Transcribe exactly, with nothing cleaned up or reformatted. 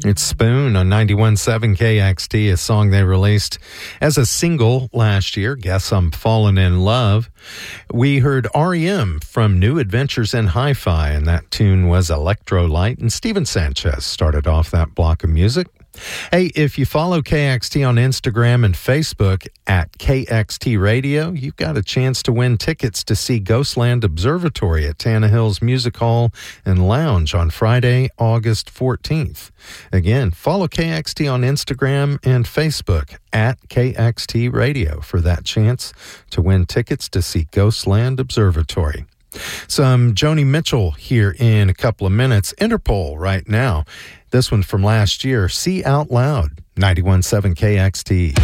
It's Spoon on ninety-one point seven K X T, a song they released as a single last year, Guess I'm Falling in Love. We heard R E M from New Adventures in Hi-Fi, and that tune was Electrolyte, and Steven Sanchez started off that block of music. Hey, if you follow K X T on Instagram and Facebook at K X T Radio, you've got a chance to win tickets to see Ghostland Observatory at Tannehill's Music Hall and Lounge on Friday, August fourteenth. Again, follow K X T on Instagram and Facebook at K X T Radio for that chance to win tickets to see Ghostland Observatory. Some Joni Mitchell here in a couple of minutes. Interpol right now. This one from last year, See Out Loud, ninety-one point seven K X T.